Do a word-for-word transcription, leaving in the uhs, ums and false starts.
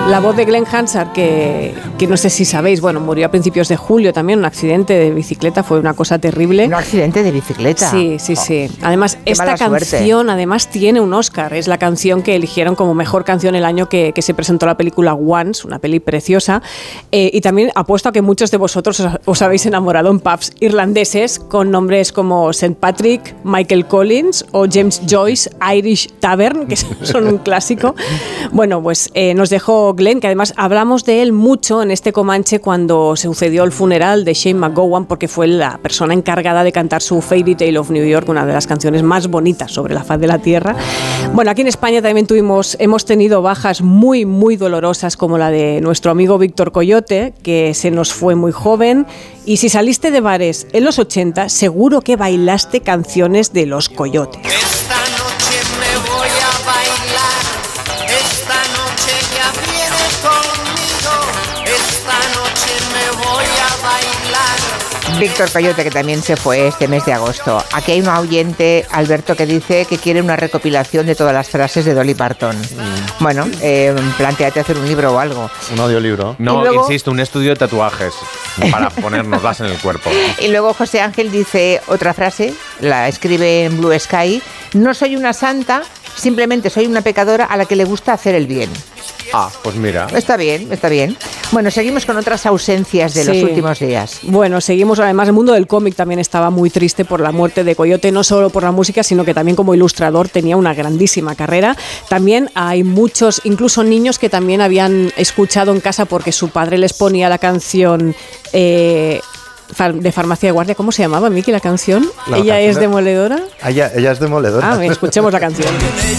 la voz de Glenn Hansard, que, que no sé si sabéis, bueno, murió a principios de julio también, un accidente de bicicleta, fue una cosa terrible. ¿Un accidente de bicicleta? Sí, sí, oh, sí. Además, esta canción suerte. además tiene un Oscar, es la canción que eligieron como mejor canción el año que, que se presentó la película Once, una peli preciosa, eh, y también apuesto a que muchos de vosotros os, os habéis enamorado en pubs irlandeses con nombres como Saint Patrick, Michael Collins o James Joyce Irish Tavern, que son un clásico. Bueno, pues eh, nos dejó Glenn, que además hablamos de él mucho en este Comanche cuando sucedió el funeral de Shane McGowan, porque fue la persona encargada de cantar su Fairy Tale of New York, una de las canciones más bonitas sobre la faz de la tierra. Bueno, aquí en España también tuvimos, hemos tenido bajas muy, muy dolorosas, como la de nuestro amigo Víctor Coyote, que se nos fue muy joven. Y si saliste de bares en los ochenta, seguro que bailaste canciones de Los Coyotes. Esta noche me voy a bailar, esta noche ya viene conmigo, esta noche me voy a bailar. Víctor Coyote, que también se fue este mes de agosto. Aquí hay un oyente, Alberto, que dice que quiere una recopilación de todas las frases de Dolly Parton. Mm. Bueno, eh, plantéate hacer un libro o algo. Un audiolibro. No, luego, insisto, un estudio de tatuajes para ponérnoslas en el cuerpo. Y luego José Ángel dice otra frase, la escribe en Blue Sky: no soy una santa, simplemente soy una pecadora a la que le gusta hacer el bien. Ah, pues mira. Está bien, está bien. Bueno, seguimos con otras ausencias de sí. los últimos días. Bueno, seguimos. Además, el mundo del cómic también estaba muy triste por la muerte de Coyote, no solo por la música, sino que también como ilustrador tenía una grandísima carrera. También hay muchos, incluso niños que también habían escuchado en casa porque su padre les ponía la canción... Eh, de Farmacia de Guardia. ¿Cómo se llamaba, Miki, la canción? La ¿Ella canción es demoledora? Ella, ella es demoledora. Ah, bien, escuchemos la canción.